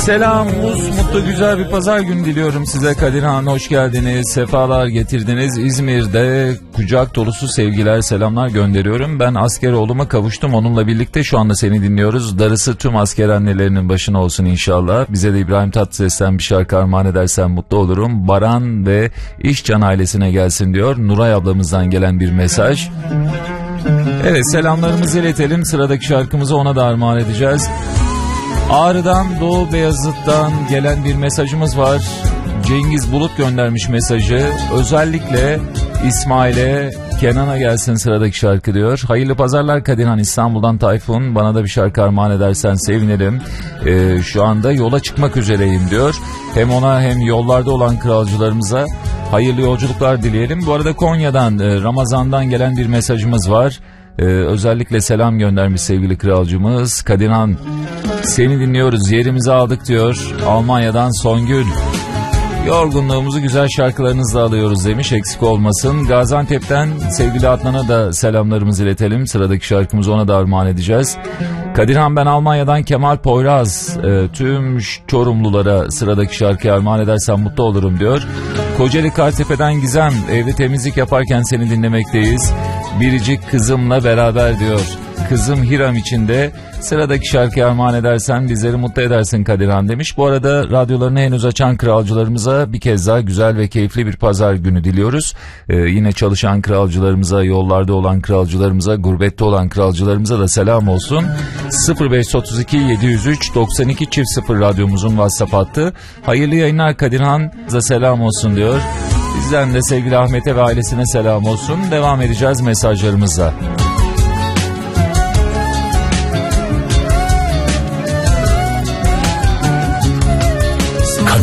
Selam, mutlu güzel bir pazar günü diliyorum size. Kadirhan, hoş geldiniz, sefalar getirdiniz. İzmir'de kucak dolusu sevgiler, selamlar gönderiyorum. Ben asker oğluma kavuştum, onunla birlikte şu anda seni dinliyoruz. Darısı tüm asker annelerinin başına olsun inşallah. Bize de İbrahim Tatlıses'ten bir şarkı armağan edersen mutlu olurum. Baran ve İşcan ailesine gelsin diyor. Nuray ablamızdan gelen bir mesaj. Evet, selamlarımızı iletelim. Sıradaki şarkımızı ona da armağan edeceğiz. Ağrı'dan, Doğu Beyazıt'tan gelen bir mesajımız var. Cengiz Bulut göndermiş mesajı. Özellikle İsmail'e, Kenan'a gelsin sıradaki şarkı diyor. Hayırlı pazarlar Kadirhan, İstanbul'dan Tayfun. Bana da bir şarkı armağan edersen sevinirim. Şu anda yola çıkmak üzereyim diyor. Hem ona hem yollarda olan kralcılarımıza hayırlı yolculuklar dileyelim. Bu arada Konya'dan, Ramazan'dan gelen bir mesajımız var. Özellikle selam göndermiş sevgili kralcımız. Kadirhan, seni dinliyoruz, yerimizi aldık diyor. Almanya'dan Songül. Yorgunluğumuzu güzel şarkılarınızla alıyoruz demiş, eksik olmasın. Gaziantep'ten sevgili Adnan'a da selamlarımızı iletelim. Sıradaki şarkımızı ona da armağan edeceğiz. Kadirhan, ben Almanya'dan Kemal Poyraz. Tüm Çorumlulara sıradaki şarkıyı armağan edersen mutlu olurum diyor. Kocaeli Kartepe'den Gizem, evde temizlik yaparken seni dinlemekteyiz. Biricik kızımla beraber diyor. Kızım Hiram için de sıradaki şarkıyı armağan edersen bizleri mutlu edersin Kadirhan demiş. Bu arada radyolarını henüz açan kralcılarımıza bir kez daha güzel ve keyifli bir pazar günü diliyoruz. Yine çalışan kralcılarımıza, yollarda olan kralcılarımıza, gurbette olan kralcılarımıza da selam olsun. 0532 703 92 0 radyomuzun WhatsApp hattı. Hayırlı yayınlar Kadirhan'a selam olsun diyor. Bizden de sevgili Ahmet'e ve ailesine selam olsun. Devam edeceğiz mesajlarımızla.